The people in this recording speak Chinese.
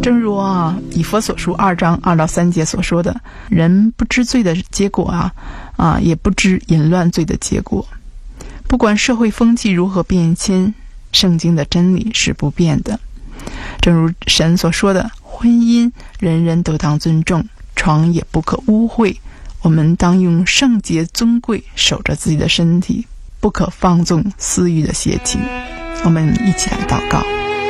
正如以弗所书2章2到3节所说的，人不知罪的结果也不知淫乱罪的结果。不管社会风气如何变迁，圣经的真理是不变的。正如神所说的，婚姻人人都当尊重，床也不可污秽。我们当用圣洁尊贵守着自己的身体，不可放纵私欲的邪情。我们一起来祷告。